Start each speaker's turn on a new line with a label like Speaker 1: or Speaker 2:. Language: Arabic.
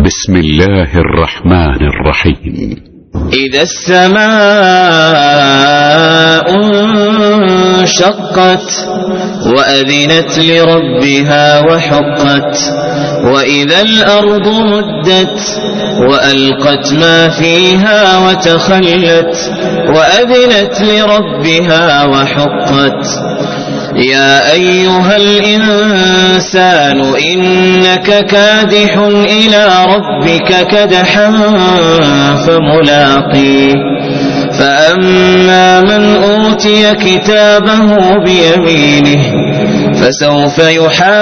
Speaker 1: بسم الله الرحمن الرحيم.
Speaker 2: إذا السماء انشقت وأذنت لربها وحقت، وإذا الأرض مدت وألقت ما فيها وتخلت، وأذنت لربها وحقت. يا أيها الإنسان إنك كادح إلى ربك كدحا فملاقيه، فأما من أوتي كتابه بيمينه فسوف يحاسب